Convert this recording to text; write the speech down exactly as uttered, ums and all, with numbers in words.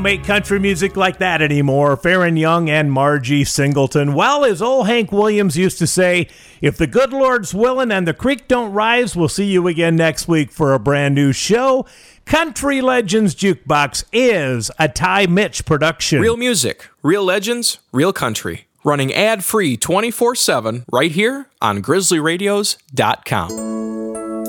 Make country music like that anymore. Farron Young and Margie Singleton. Well, as old Hank Williams used to say, if the good Lord's willing and the creek don't rise, we'll see you again next week for a brand new show. Country Legends Jukebox is a Ty Mitch production. Real music, real legends, real country. Running ad-free twenty-four seven right here on grizzly radios dot com.